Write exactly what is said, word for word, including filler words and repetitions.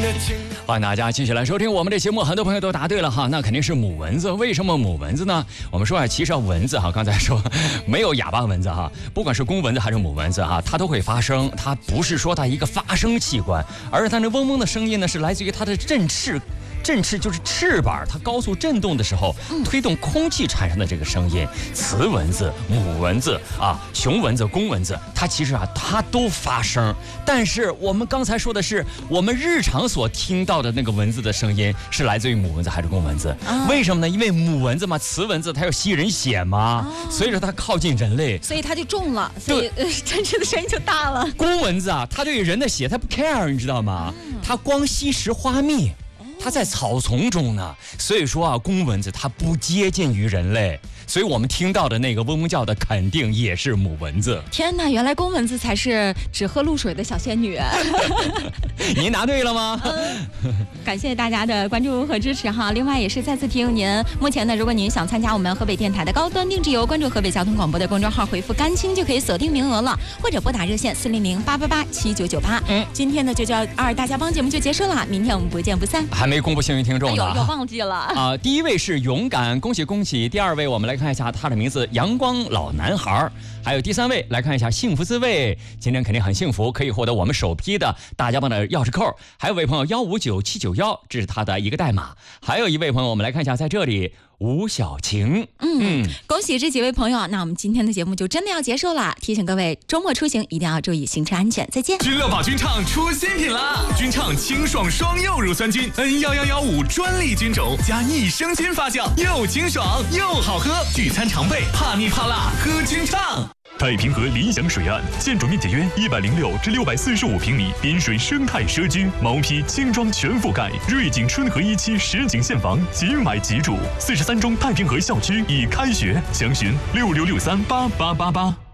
欢迎大家继续来收听我们的节目，很多朋友都答对了哈，那肯定是母蚊子。为什么母蚊子呢？我们说啊，其实蚊子哈，刚才说没有哑巴蚊子哈，不管是公蚊子还是母蚊子哈，它都会发声。它不是说它一个发声器官，而是它那嗡嗡的声音呢，是来自于它的振翅。振翅就是翅膀，它高速振动的时候推动空气产生的这个声音。雌蚊子、母蚊子啊，雄蚊子、公蚊子，它其实啊，它都发声。但是我们刚才说的是，我们日常所听到的那个蚊子的声音是来自于母蚊子还是公蚊子？啊、为什么呢？因为母蚊子嘛，雌蚊子它要吸人血嘛，啊、所以说它靠近人类， 所以它就重了，所以振翅的声音就大了。 公蚊子啊，它对人的血它不 care， 你知道吗？它光吸食花蜜。它在草丛中呢，所以说啊，公蚊子它不接近于人类，所以我们听到的那个嗡嗡叫的肯定也是母蚊子。 天哪，原来公蚊子才是只喝露水的小仙女。 您答对了吗？ 嗯、感谢大家的关注和支持哈。另外也是再次提醒您，目前呢，如果您想参加我们河北电台的高端定制游，关注河北交通广播的公众号，回复甘青就可以锁定名额了，或者拨打热线四零零八八八七九九八。嗯，今天的就叫二大家帮节目就结束了，明天我们不见不散。 还没公布幸运听众呢， 哎呦，又忘记了啊、呃！第一位是勇敢，恭喜恭喜！第二位我们来看一下他的名字，阳光老男孩。还有第三位来看一下幸福滋味，今天肯定很幸福，可以获得我们首批的大家帮的钥匙扣。还有位朋友幺五九七九幺，这是他的一个代码。还有一位朋友，我们来看一下，在这里吴小晴， 嗯，嗯恭喜这几位朋友。那我们今天的节目就真的要结束了，提醒各位周末出行一定要注意行车安全。再见。 君乐宝君畅出新品啦！君畅清爽双柚乳酸菌 N 一一一五专利菌种加益生菌发酵，又清爽又好喝，聚餐常备，怕腻怕辣喝君畅。太平河理想水岸，建筑面积约一百零六至六百四十五平米，滨水生态社区，毛坯轻装全覆盖，瑞景春和一期实景现房，即买即住。四十三中太平河校区已开学，详询六六六三八八八八。